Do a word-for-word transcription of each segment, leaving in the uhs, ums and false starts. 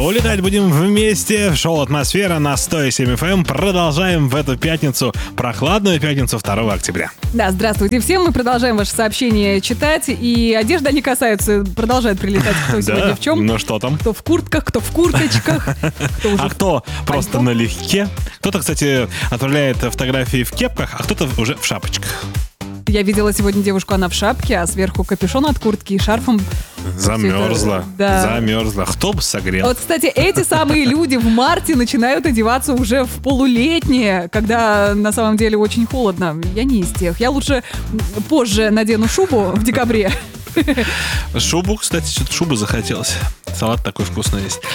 Улетать будем вместе. Шоу «Атмосфера» на сто семь эф эм. Продолжаем в эту пятницу, прохладную пятницу второго октября. Да, здравствуйте всем. Мы продолжаем ваши сообщения читать. И одежда не касаются, продолжает прилетать кто сегодня в чем. Ну что там? Кто в куртках, кто в курточках. А кто просто налегке. Кто-то, кстати, отправляет фотографии в кепках, а кто-то уже в шапочках. Я видела сегодня девушку, она в шапке, а сверху капюшон от куртки и шарфом. Замерзла. Да. Замерзла. Кто бы согрел? Вот, кстати, эти самые люди в марте начинают одеваться уже в полулетнее, когда на самом деле очень холодно. Я не из тех. Я лучше позже надену шубу в декабре. Шубу, кстати, что-то шубы захотелось. Салат такой вкусный есть.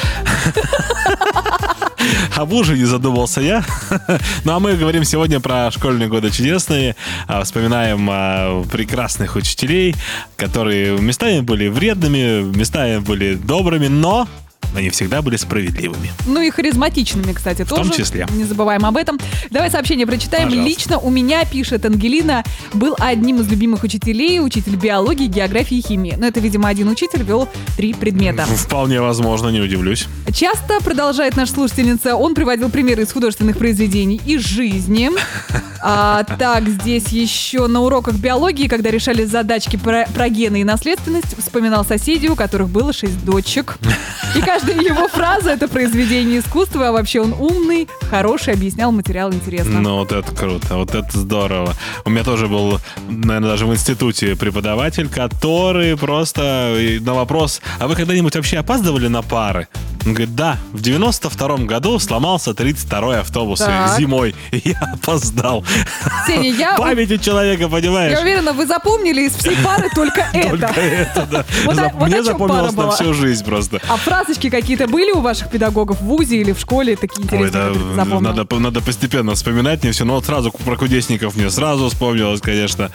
Об ужине задумался я. Ну, а мы говорим сегодня про школьные годы чудесные. Вспоминаем а, прекрасных учителей, которые местами были вредными, местами были добрыми, но они всегда были справедливыми. Ну и харизматичными, кстати, в тоже. В том числе. Не забываем об этом. Давай сообщение прочитаем. Пожалуйста. Лично у меня, пишет Ангелина, был одним из любимых учителей, учитель биологии, географии и химии. Но это, видимо, один учитель вел три предмета. Вполне возможно, не удивлюсь. Часто, продолжает наша слушательница, он приводил примеры из художественных произведений из жизни. А, так, здесь еще на уроках биологии, когда решали задачки про, про гены и наследственность, вспоминал соседей, у которых было шесть дочек. И каждая его фраза — это произведение искусства, а вообще он умный, хороший, объяснял материал интересно. Ну, вот это круто, вот это здорово. У меня тоже был, наверное, даже в институте преподаватель, который просто на вопрос: а вы когда-нибудь вообще опаздывали на пары? Он говорит: да, в девяносто втором году сломался тридцать второй автобус Так. зимой, и я опоздал. Сеня, я... Память у человека, понимаешь? Я уверена, вы запомнили из всей пары только это. Только это, да. Вот За- о- вот о Мне чем запомнилось пара на была. всю жизнь просто. А фразочки какие-то были у ваших педагогов в вузе или в школе такие Ой, интересные, да, которые ты запомнил? надо, надо постепенно вспоминать мне все. Но вот сразу про кудесников мне сразу вспомнилось, конечно.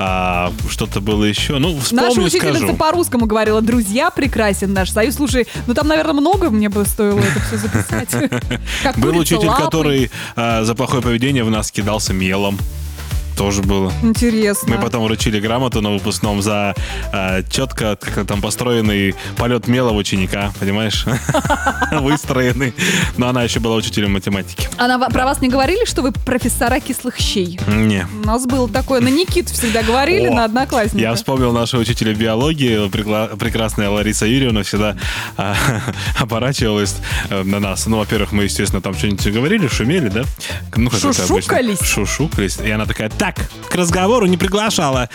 А, что-то было еще. Ну, Наша вспомню, учительница скажу. по-русскому говорила: друзья, прекрасен наш союз. Слушай, ну там, наверное, много мне бы стоило это все записать. Как Был курица учитель, лапой. который а, за плохое поведение в нас кидался мелом. Тоже было. Интересно. Мы потом вручили грамоту на выпускном за а, четко как там построенный полет мела в ученика, понимаешь? Выстроенный. Но она еще была учителем математики. А на- про вас не говорили, что вы профессора кислых щей? Не. У нас было такое. На Никиту всегда говорили, О, на одноклассника. Я вспомнил нашего учителя биологии, прекла- прекрасная Лариса Юрьевна всегда а, оборачивалась э, на нас. Ну, во-первых, мы, естественно, там что-нибудь говорили, шумели, да? Ну, как это обычно. Шушукались? Шушукались. И она такая: так, к разговору не приглашала.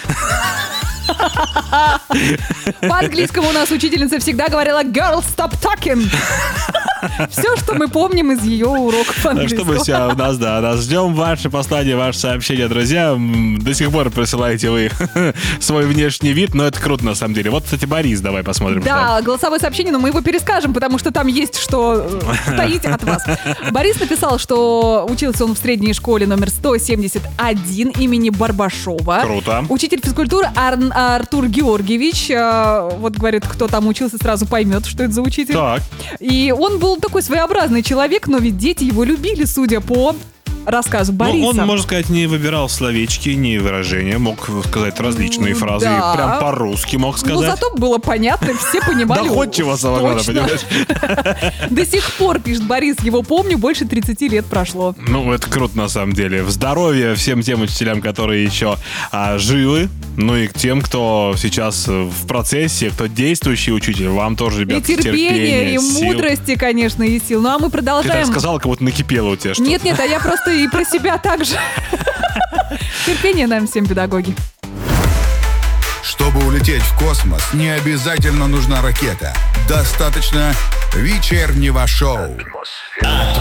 По английскому у нас учительница всегда говорила «Girl, stop talking». Все, что мы помним из ее уроков Так что английского. мы все у нас, да, нас ждем ваши послания, ваши сообщения, друзья. М, До сих пор присылаете вы свой внешний вид, но это круто на самом деле. Вот, кстати, Борис, давай посмотрим. Да, голосовое сообщение, но мы его перескажем, потому что там есть что э, таить от вас. Борис написал, что учился он в средней школе номер сто семьдесят один имени Барбашова. Круто. Учитель физкультуры Ар- Артур Георгиевич. э, Вот, говорит, кто там учился, сразу поймет, что это за учитель. Так. И он был такой своеобразный человек, но ведь дети его любили, судя по рассказу Бориса. Ну, он, можно сказать, не выбирал словечки, не выражения, мог сказать различные Ну, фразы, да. и прям по-русски мог сказать. Ну, зато было понятно, все понимали. Доходчиво самого, точно. понимаешь? До сих пор, пишет Борис, его помню, больше тридцати лет прошло. Ну, это круто, на самом деле. Здоровья всем тем учителям, которые еще а, живы, ну и к тем, кто сейчас в процессе, кто действующий учитель. Вам тоже, ребят, И терпения, и сил. мудрости, конечно, и сил. Ну, а мы Ты так продолжаем. сказала, как будто накипело у тебя что-то. Нет-нет, а я просто и про себя так же. Терпение нам всем, педагоги. Чтобы улететь в космос, не обязательно нужна ракета. Достаточно вечернего шоу.